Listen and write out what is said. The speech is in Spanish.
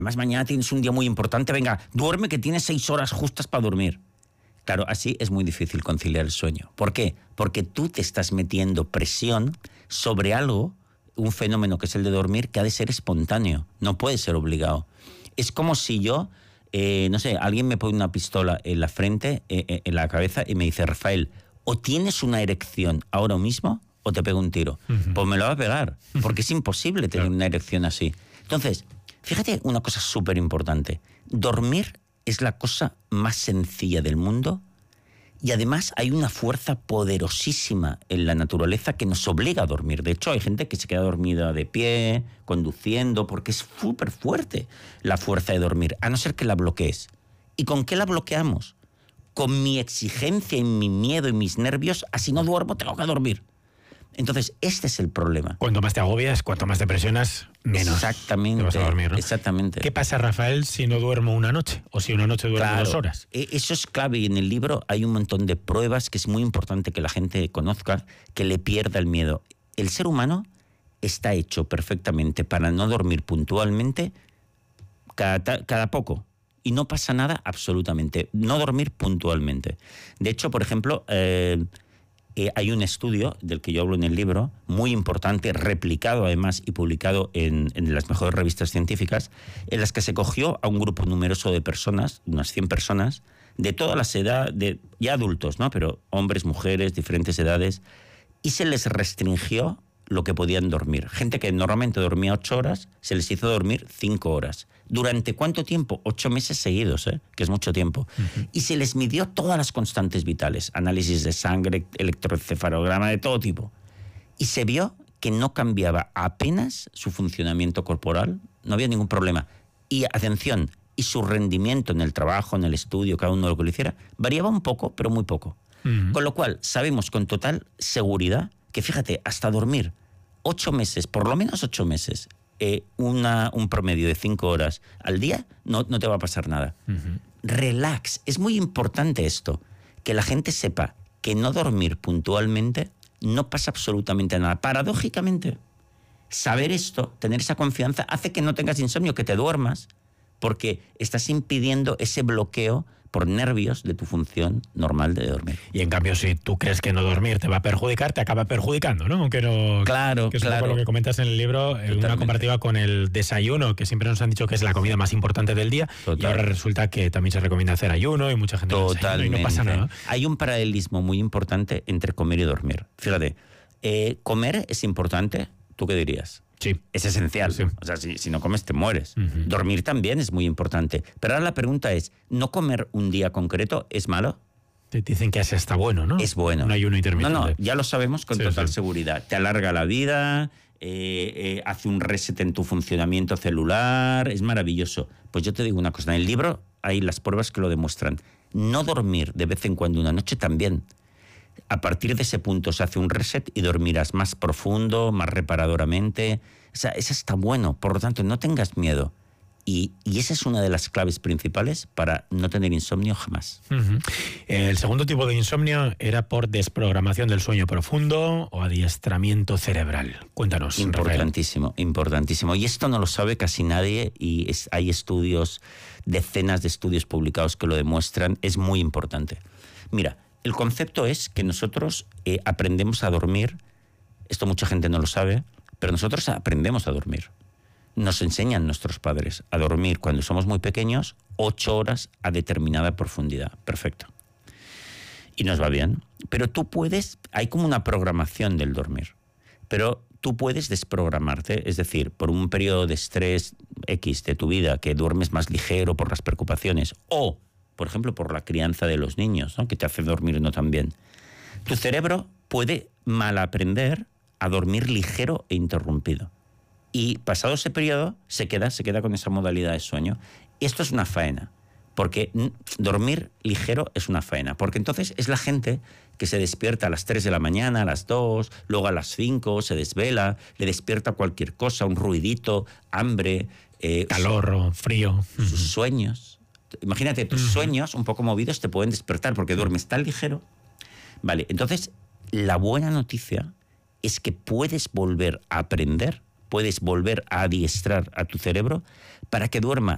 Además, mañana tienes un día muy importante, venga, duerme que tienes 6 horas justas para dormir. Claro, así es muy difícil conciliar el sueño. ¿Por qué? Porque tú te estás metiendo presión sobre algo, un fenómeno que es el de dormir, que ha de ser espontáneo, no puede ser obligado. Es como si yo, no sé, alguien me pone una pistola en la frente, en la cabeza, y me dice, Rafael, o tienes una erección ahora mismo o te pego un tiro. Pues me lo va a pegar, porque es imposible tener una erección así. Entonces, fíjate una cosa súper importante. Dormir es la cosa más sencilla del mundo y además hay una fuerza poderosísima en la naturaleza que nos obliga a dormir. De hecho, hay gente que se queda dormida de pie, conduciendo, porque es súper fuerte la fuerza de dormir, a no ser que la bloquees. ¿Y con qué la bloqueamos? Con mi exigencia y mi miedo y mis nervios, así no duermo, tengo que dormir. Entonces, este es el problema. Cuanto más te agobias, cuanto más te presionas, menos exactamente, te vas a dormir, ¿no? Exactamente. ¿Qué pasa, Rafael, si no duermo una noche? O si una noche duermo 2 horas. Eso es clave y en el libro hay un montón de pruebas que es muy importante que la gente conozca, que le pierda el miedo. El ser humano está hecho perfectamente para no dormir puntualmente cada poco. Y no pasa nada absolutamente. No dormir puntualmente. De hecho, por ejemplo, hay un estudio del que yo hablo en el libro, muy importante, replicado además y publicado en las mejores revistas científicas, en las que se cogió a un grupo numeroso de personas, unas 100 personas, de todas las edades, ya adultos, ¿no? Pero hombres, mujeres, diferentes edades, y se les restringió lo que podían dormir. Gente que normalmente dormía 8 horas, se les hizo dormir 5 horas. ¿Durante cuánto tiempo? 8 meses seguidos, que es mucho tiempo. Y se les midió todas las constantes vitales, análisis de sangre, electroencefalograma de todo tipo. Y se vio que no cambiaba apenas su funcionamiento corporal, no había ningún problema. Y atención, y su rendimiento en el trabajo, en el estudio, cada uno lo que lo hiciera, variaba un poco, pero muy poco. Con lo cual, sabemos con total seguridad que, fíjate, hasta dormir 8 meses, por lo menos 8 meses, un promedio de 5 horas al día, no te va a pasar nada. Relax. Es muy importante esto, que la gente sepa que no dormir puntualmente no pasa absolutamente nada. Paradójicamente, saber esto, tener esa confianza, hace que no tengas insomnio, que te duermas, porque estás impidiendo ese bloqueo por nervios de tu función normal de dormir. Y en cambio, si tú crees que no dormir te va a perjudicar, te acaba perjudicando, ¿no? Aunque no, claro, que es claro. lo que comentas en el libro, una comparativa con el desayuno, que siempre nos han dicho que es la comida más importante del día. Total. Y ahora resulta que también se recomienda hacer ayuno y mucha gente no desayuna y no pasa nada. Hay un paralelismo muy importante entre comer y dormir. Fíjate, comer es importante, ¿tú qué dirías? Sí. Es esencial. Sí. O sea, si no comes te mueres. Dormir también es muy importante. Pero ahora la pregunta es, ¿no comer un día concreto es malo? Te dicen que así está bueno, ¿no? Es bueno. Un ayuno intermitente. No, ya lo sabemos con total seguridad. Te alarga la vida, hace un reset en tu funcionamiento celular, es maravilloso. Pues yo te digo una cosa, en el libro hay las pruebas que lo demuestran. No dormir de vez en cuando una noche también. A partir de ese punto se hace un reset y dormirás más profundo, más reparadoramente. O sea, eso está bueno. Por lo tanto, no tengas miedo. Y esa es una de las claves principales para no tener insomnio jamás. El segundo tipo de insomnio era por desprogramación del sueño profundo o adiestramiento cerebral. Cuéntanos, Importantísimo, Rafael. Importantísimo. Y esto no lo sabe casi nadie y hay estudios, decenas de estudios publicados que lo demuestran. Es muy importante. Mira, el concepto es que nosotros aprendemos a dormir, esto mucha gente no lo sabe, pero nosotros aprendemos a dormir. Nos enseñan nuestros padres a dormir cuando somos muy pequeños 8 horas a determinada profundidad. Perfecto. Y nos va bien. Pero tú puedes, hay como una programación del dormir, pero tú puedes desprogramarte, es decir, por un periodo de estrés X de tu vida, que duermes más ligero por las preocupaciones, o por ejemplo, por la crianza de los niños, ¿no? Que te hace dormir no tan bien. Tu cerebro puede malaprender a dormir ligero e interrumpido. Y pasado ese periodo, se queda con esa modalidad de sueño. Esto es una faena, porque dormir ligero es una faena, porque entonces es la gente que se despierta a las 3 de la mañana, a las 2, luego a las 5, se desvela, le despierta cualquier cosa, un ruidito, hambre, calor, frío. Sus sueños. Imagínate, tus sueños un poco movidos te pueden despertar porque duermes tan ligero. Vale, entonces la buena noticia es que puedes volver a aprender, puedes volver a adiestrar a tu cerebro para que duerma